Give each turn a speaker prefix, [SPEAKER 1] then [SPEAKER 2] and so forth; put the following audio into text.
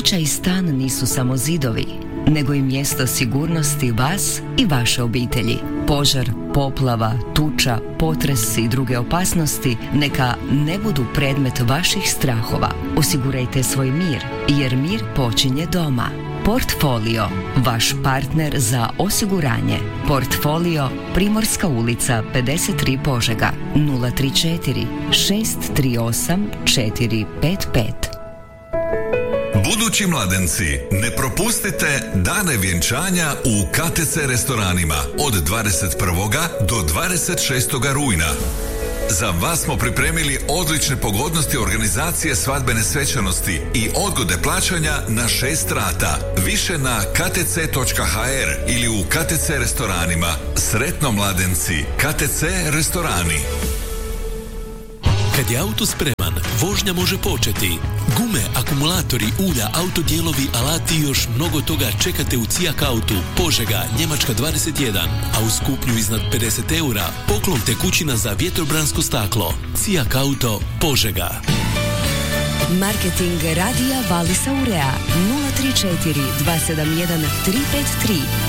[SPEAKER 1] Kuća i stan nisu samo zidovi, nego i mjesto sigurnosti vas i vaše obitelji. Požar, poplava, tuča, potres i druge opasnosti neka ne budu predmet vaših strahova. Osigurajte svoj mir, jer mir počinje doma. Portfolio, vaš partner za osiguranje. Portfolio, Primorska ulica 53 Požega, 034 638 455.
[SPEAKER 2] Budući mladenci, ne propustite dane vjenčanja u KTC restoranima od 21. do 26. rujna. Za vas smo pripremili odlične pogodnosti organizacije svadbene svečanosti i odgode plaćanja na 6 rata. Više na ktc.hr ili u KTC restoranima. Sretno mladenci, KTC restorani.
[SPEAKER 3] Kad je auto spreman, vožnja može početi. Gume, akumulatori, ulja, autodijelovi, alati i još mnogo toga čekate u Cijak Autu, Požega, Njemačka 21. A uz kupnju iznad 50 eura, poklon tekućina za vjetrobransko staklo. Cijak Auto, Požega.
[SPEAKER 1] Marketing radija Valisa Urea 034 271 353